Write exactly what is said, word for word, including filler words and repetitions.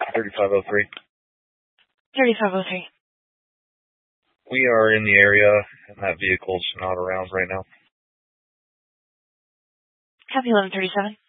thirty-five oh three. thirty-five oh three. We are in the area, and that vehicle's not around right now. Copy eleven thirty-seven.